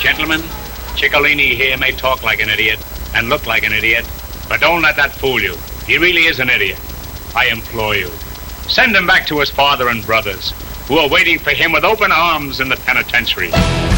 Gentlemen, Ciccolini here may talk like an idiot and look like an idiot, but don't let that fool you. He really is an idiot. I implore you, send him back to his father and brothers, who are waiting for him with open arms in the penitentiary.